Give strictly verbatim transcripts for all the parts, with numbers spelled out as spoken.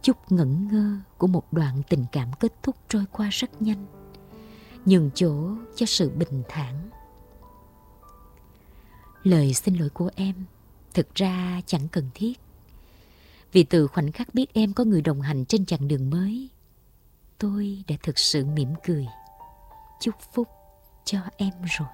chút ngẩn ngơ của một đoạn tình cảm kết thúc trôi qua rất nhanh, nhường chỗ cho sự bình thản. Lời xin lỗi của em thực ra chẳng cần thiết, vì từ khoảnh khắc biết em có người đồng hành trên chặng đường mới, tôi đã thực sự mỉm cười, chúc phúc cho em rồi.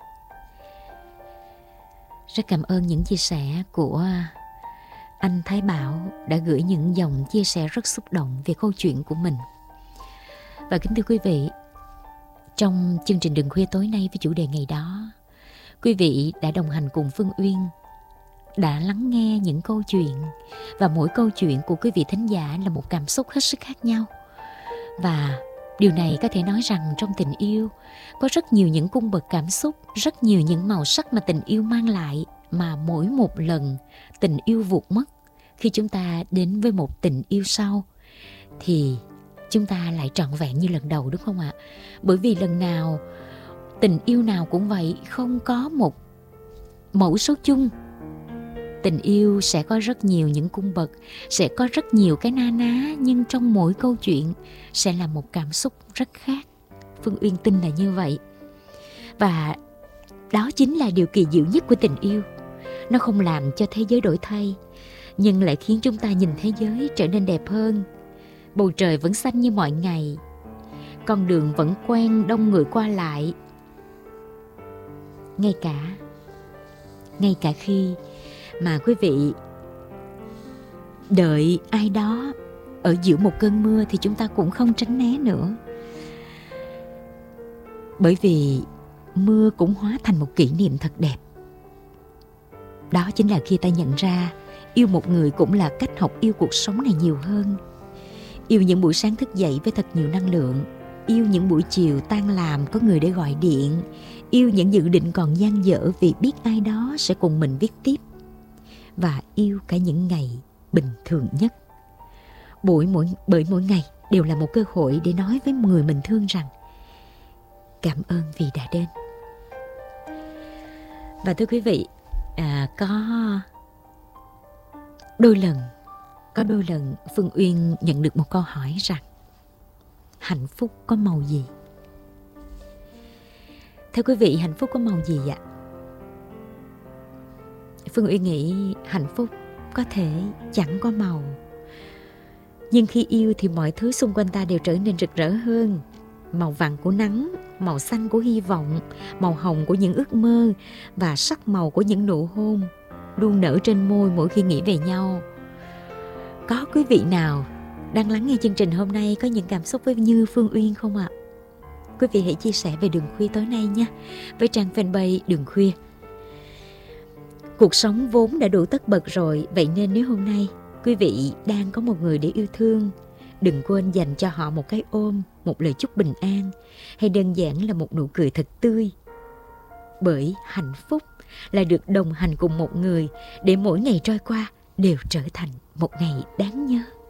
Rất cảm ơn những chia sẻ của anh Thái Bảo đã gửi những dòng chia sẻ rất xúc động về câu chuyện của mình. Và kính thưa quý vị, trong chương trình Đừng Khuya tối nay với chủ đề ngày đó, quý vị đã đồng hành cùng Phương Uyên, đã lắng nghe những câu chuyện, và mỗi câu chuyện của quý vị thính giả là một cảm xúc hết sức khác nhau. Và điều này có thể nói rằng trong tình yêu có rất nhiều những cung bậc cảm xúc, rất nhiều những màu sắc mà tình yêu mang lại, mà mỗi một lần tình yêu vụt mất, khi chúng ta đến với một tình yêu sau thì chúng ta lại trọn vẹn như lần đầu, đúng không ạ? Bởi vì lần nào, tình yêu nào cũng vậy, không có một mẫu số chung. Tình yêu sẽ có rất nhiều những cung bậc, sẽ có rất nhiều cái na ná, nhưng trong mỗi câu chuyện sẽ là một cảm xúc rất khác. Phương Uyên tin là như vậy. Và đó chính là điều kỳ diệu nhất của tình yêu. Nó không làm cho thế giới đổi thay, nhưng lại khiến chúng ta nhìn thế giới trở nên đẹp hơn. Bầu trời vẫn xanh như mọi ngày, con đường vẫn quen đông người qua lại. Ngay cả Ngay cả khi mà quý vị đợi ai đó ở giữa một cơn mưa thì chúng ta cũng không tránh né nữa. Bởi vì mưa cũng hóa thành một kỷ niệm thật đẹp. Đó chính là khi ta nhận ra yêu một người cũng là cách học yêu cuộc sống này nhiều hơn. Yêu những buổi sáng thức dậy với thật nhiều năng lượng, yêu những buổi chiều tan làm có người để gọi điện, yêu những dự định còn dang dở vì biết ai đó sẽ cùng mình viết tiếp, và yêu cả những ngày bình thường nhất. Bởi mỗi, bởi mỗi ngày đều là một cơ hội để nói với người mình thương rằng cảm ơn vì đã đến. Và thưa quý vị, à, có đôi lần Có đôi lần Phương Uyên nhận được một câu hỏi rằng hạnh phúc có màu gì? Theo quý vị, hạnh phúc có màu gì ạ? Phương Uyên nghĩ hạnh phúc có thể chẳng có màu, nhưng khi yêu thì mọi thứ xung quanh ta đều trở nên rực rỡ hơn. Màu vàng của nắng, màu xanh của hy vọng, màu hồng của những ước mơ, và sắc màu của những nụ hôn luôn nở trên môi mỗi khi nghĩ về nhau. Có quý vị nào đang lắng nghe chương trình hôm nay có những cảm xúc với như Phương Uyên không ạ? Quý vị hãy chia sẻ về Đường Khuya tối nay nha, với trang fanpage Đường Khuya. Cuộc sống vốn đã đủ tất bật rồi, vậy nên nếu hôm nay quý vị đang có một người để yêu thương, đừng quên dành cho họ một cái ôm, một lời chúc bình an, hay đơn giản là một nụ cười thật tươi. Bởi hạnh phúc là được đồng hành cùng một người, để mỗi ngày trôi qua đều trở thành một ngày đáng nhớ.